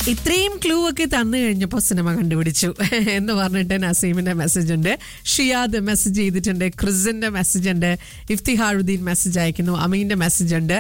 ഇത്രയും ക്ലൂ ഒക്കെ തന്നു കഴിഞ്ഞപ്പോൾ സിനിമ കണ്ടുപിടിച്ചു എന്ന് പറഞ്ഞിട്ട് നസീമിന്റെ മെസ്സേജ് ഉണ്ട്, ഷിയാദ് മെസ്സേജ് ചെയ്തിട്ടുണ്ട്, ക്രിസിന്റെ മെസ്സേജ് ഉണ്ട്, ഇഫ്തിഹാറുദ്ദീൻ മെസ്സേജ് അയക്കുന്നു, അമീന്റെ മെസ്സേജ് ഉണ്ട്,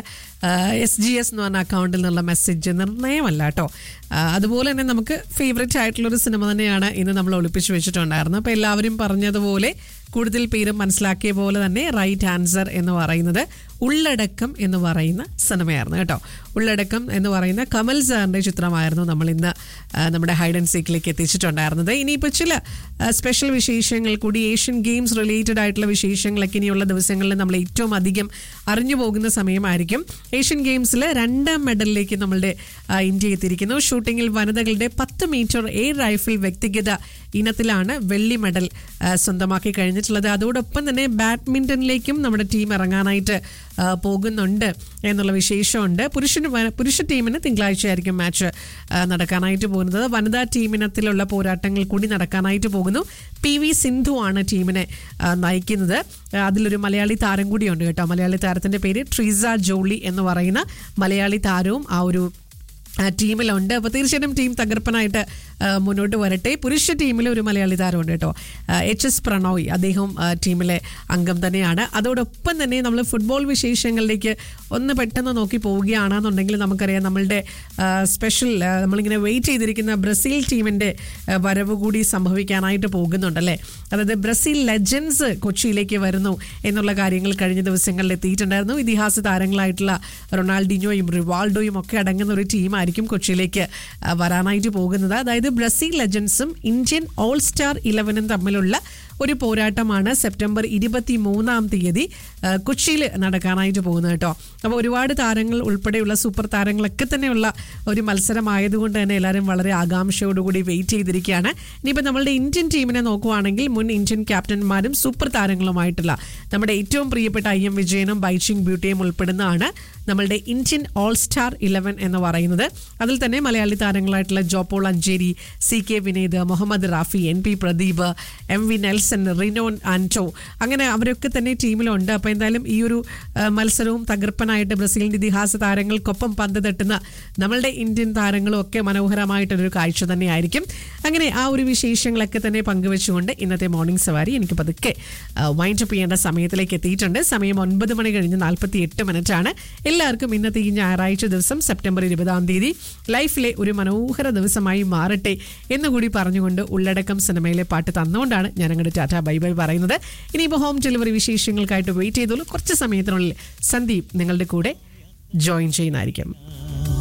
SGS എന്ന് പറഞ്ഞ അക്കൗണ്ടിൽ നിന്നുള്ള മെസ്സേജ് നിർണയമല്ല കേട്ടോ. അതുപോലെ തന്നെ നമുക്ക് ഫേവറേറ്റ് ആയിട്ടുള്ളൊരു സിനിമ തന്നെയാണ് ഇന്ന് നമ്മൾ ഒളിപ്പിച്ചു വെച്ചിട്ടുണ്ടായിരുന്നത്. അപ്പോൾ എല്ലാവരും പറഞ്ഞതുപോലെ കൂടുതൽ പേരും മനസ്സിലാക്കിയ പോലെ തന്നെ റൈറ്റ് ആൻസർ എന്ന് പറയുന്നത് ഉള്ളടക്കം എന്ന് പറയുന്ന സിനിമയായിരുന്നു കേട്ടോ. ഉള്ളടക്കം എന്ന് പറയുന്ന കമൽ സാറിൻ്റെ ചിത്രമായിരുന്നു നമ്മൾ ഇന്ന് നമ്മുടെ ഹൈഡ് ആൻഡ് സീക്കിലേക്ക് എത്തിച്ചിട്ടുണ്ടായിരുന്നത്. ഇനിയിപ്പോൾ ചില സ്പെഷ്യൽ വിശേഷങ്ങൾ കൂടി, ഏഷ്യൻ ഗെയിംസ് റിലേറ്റഡ് ആയിട്ടുള്ള വിശേഷങ്ങളൊക്കെ ഇനിയുള്ള ദിവസങ്ങളിൽ നമ്മൾ ഏറ്റവും അധികം അറിഞ്ഞു പോകുന്ന സമയമായിരിക്കും. ഏഷ്യൻ ഗെയിംസിൽ 2ാം മെഡലിലേക്ക് നമ്മളുടെ ഇന്ത്യ എത്തിയിരിക്കുന്നു. ഷൂട്ടിങ്ങിൽ വനിതകളുടെ 10 മീറ്റർ എയർ റൈഫിൾ വ്യക്തിഗത ഇനത്തിലാണ് വെള്ളി മെഡൽ സ്വന്തമാക്കി കഴിഞ്ഞിട്ടുള്ളത്. അതോടൊപ്പം തന്നെ ബാഡ്മിൻ്റണിലേക്കും നമ്മുടെ ടീം ഇറങ്ങാനായിട്ട് പോകുന്നുണ്ട് എന്നുള്ള വിശേഷമുണ്ട്. പുരുഷ ടീമിന് തിങ്കളാഴ്ചയായിരിക്കും മാച്ച് നടക്കാനായിട്ട് പോകുന്നത്. വനിതാ ടീമിനത്തിലുള്ള പോരാട്ടങ്ങൾ കൂടി നടക്കാനായിട്ട് പോകുന്നു. PV സിന്ധു ആണ് ടീമിനെ നയിക്കുന്നത്. അതിലൊരു മലയാളി താരം കൂടിയുണ്ട് കേട്ടോ. മലയാളി താരത്തിൻ്റെ പേര് ട്രീസ ജോളി എന്ന് പറയുന്ന മലയാളി താരവും ആ ഒരു ടീമിലുണ്ട്. അപ്പോൾ തീർച്ചയായിട്ടും ടീം തകർപ്പനായിട്ട് മുന്നോട്ട് വരട്ടെ. പുരുഷ ടീമിൽ ഒരു മലയാളി താരമുണ്ട് കേട്ടോ, HS പ്രണോയ്, അദ്ദേഹം ടീമിലെ അംഗം തന്നെയാണ്. അതോടൊപ്പം തന്നെ നമ്മൾ ഫുട്ബോൾ വിശേഷങ്ങളിലേക്ക് ഒന്ന് പെട്ടെന്ന് നോക്കി പോവുകയാണെന്നുണ്ടെങ്കിൽ നമുക്കറിയാം നമ്മളുടെ സ്പെഷ്യൽ നമ്മളിങ്ങനെ വെയിറ്റ് ചെയ്തിരിക്കുന്ന ബ്രസീൽ ടീമിൻ്റെ വരവ് കൂടി സംഭവിക്കാനായിട്ട് പോകുന്നുണ്ടല്ലേ. അതായത് ബ്രസീൽ ലെജൻസ് കൊച്ചിയിലേക്ക് വരുന്നു എന്നുള്ള കാര്യങ്ങൾ കഴിഞ്ഞ ദിവസങ്ങളിൽ എത്തിയിട്ടുണ്ടായിരുന്നു. ഇതിഹാസ താരങ്ങളായിട്ടുള്ള റൊണാൾഡിനോയും റിവാൾഡോയും ഒക്കെ അടങ്ങുന്ന ഒരു ടീമായിരിക്കും കൊച്ചിയിലേക്ക് വരാനായിട്ട് പോകുന്നത്. അതായത് ബ്രസീൽ ലെജൻസും ഇന്ത്യൻ ഓൾ സ്റ്റാർ 11 തമ്മിലുള്ള ഒരു പോരാട്ടമാണ് സെപ്റ്റംബർ 23-ാം തീയതി കൊച്ചിയിൽ നടക്കാനായിട്ട് പോകുന്നത് കേട്ടോ. അപ്പോൾ ഒരുപാട് താരങ്ങൾ ഉൾപ്പെടെയുള്ള സൂപ്പർ താരങ്ങളൊക്കെ തന്നെയുള്ള ഒരു മത്സരമായതുകൊണ്ട് തന്നെ എല്ലാവരും വളരെ ആകാംക്ഷയോടുകൂടി വെയിറ്റ് ചെയ്തിരിക്കുകയാണ്. ഇനിയിപ്പോൾ നമ്മളുടെ ഇന്ത്യൻ ടീമിനെ നോക്കുവാണെങ്കിൽ മുൻ ഇന്ത്യൻ ക്യാപ്റ്റന്മാരും സൂപ്പർ താരങ്ങളുമായിട്ടുള്ള നമ്മുടെ ഏറ്റവും പ്രിയപ്പെട്ട IM വിജയനും ബൈച്ചിങ് ബ്യൂട്ടിയും ഉൾപ്പെടുന്നതാണ് നമ്മളുടെ ഇന്ത്യൻ ഓൾ സ്റ്റാർ 11 എന്ന് പറയുന്നത്. അതിൽ തന്നെ Malayali താരങ്ങളായിട്ടുള്ള Jopaul Ancheri, CK Vineeth, Muhammad Rafi, NP Pradeep, MV Nelson, റിനോൻ Anto, അങ്ങനെ അവരൊക്കെ തന്നെ ടീമിലുണ്ട്. അപ്പോൾ എന്തായാലും ഈ ഒരു മത്സരവും തകർപ്പനായിട്ട് ബ്രസീലിൻ്റെ ഇതിഹാസ താരങ്ങൾക്കൊപ്പം പന്ത് തട്ടുന്ന നമ്മളുടെ ഇന്ത്യൻ താരങ്ങളും ഒക്കെ മനോഹരമായിട്ടൊരു കാഴ്ച തന്നെയായിരിക്കും. അങ്ങനെ ആ ഒരു വിശേഷങ്ങളൊക്കെ തന്നെ പങ്കുവെച്ചുകൊണ്ട് ഇന്നത്തെ മോർണിംഗ് സവാരി എനിക്ക് പതുക്കെ വൈൻഡ് അപ്പ് ചെയ്യേണ്ട സമയത്തിലേക്ക് എത്തിയിട്ടുണ്ട്. സമയം 9 മണി കഴിഞ്ഞ് 48 മിനിറ്റാണ്. എല്ലാവർക്കും ഇന്നത്തെ ഈ ഞായറാഴ്ച ദിവസം സെപ്റ്റംബർ 20-ാം തീയതി ലൈഫിലെ ഒരു മനോഹര ദിവസമായി മാറട്ടെ എന്നുകൂടി പറഞ്ഞുകൊണ്ട് ഉള്ളടക്കം സിനിമയിലെ പാട്ട് തന്നുകൊണ്ടാണ് ഞാൻ അങ്ങോട്ട് ടാറ്റ ബൈ ബൈ പറയുന്നത്. ഇനിയിപ്പോൾ ഹോം ഡെലിവറി വിശേഷങ്ങൾക്കായിട്ട് വെയിറ്റ് ചെയ്തോളൂ. കുറച്ച് സമയത്തിനുള്ളിൽ സന്ദീപ് നിങ്ങളുടെ കൂടെ ജോയിൻ ചെയ്യുന്നതായിരിക്കും.